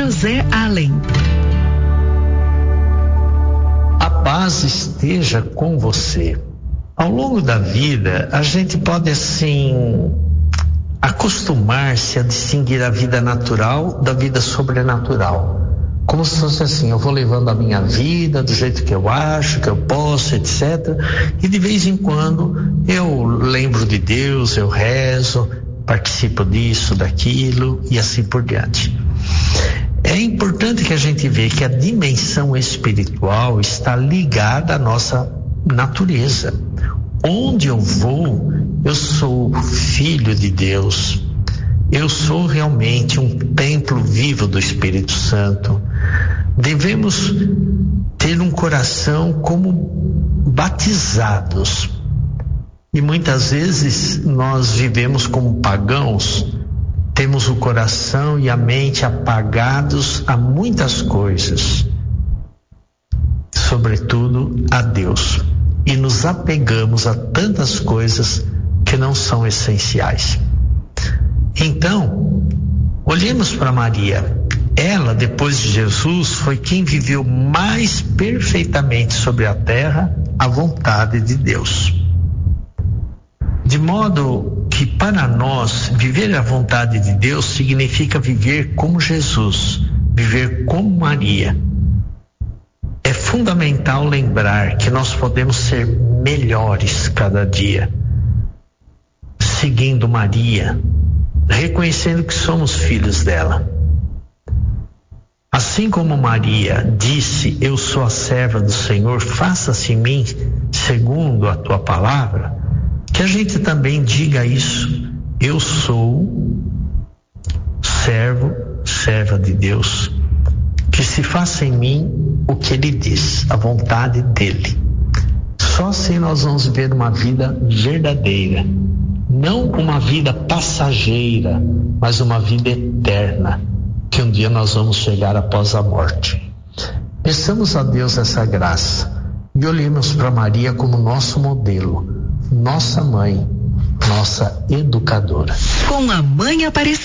José Allen. A paz esteja com você. Ao longo da vida, a gente pode acostumar-se a distinguir a vida natural da vida sobrenatural. Como se fosse assim, eu vou levando a minha vida do jeito que eu acho, que eu posso, etc. E de vez em quando eu lembro de Deus, eu rezo, participo disso, daquilo e assim por diante. É importante que a gente veja que a dimensão espiritual está ligada à nossa natureza. Onde eu vou, eu sou filho de Deus. Eu sou realmente um templo vivo do Espírito Santo. Devemos ter um coração como batizados. E muitas vezes nós vivemos como pagãos, temos o coração e a mente apagados a muitas coisas, sobretudo a Deus, e nos apegamos a tantas coisas que não são essenciais. Então, olhemos para Maria. Ela, depois de Jesus, foi quem viveu mais perfeitamente sobre a terra a vontade de Deus. De modo que para nós, viver a vontade de Deus significa viver como Jesus, viver como Maria. É fundamental lembrar que nós podemos ser melhores cada dia, seguindo Maria, reconhecendo que somos filhos dela. Assim como Maria disse, eu sou a serva do Senhor, faça-se em mim segundo a tua palavra, que a gente também diga isso, eu sou serva de Deus, que se faça em mim o que ele diz, a vontade dele. Só assim nós vamos viver uma vida verdadeira, não uma vida passageira, mas uma vida eterna, que um dia nós vamos chegar após a morte. Peçamos a Deus essa graça e olhemos para Maria como nosso modelo, nossa mãe, nossa educadora. Com a Mãe Aparecida.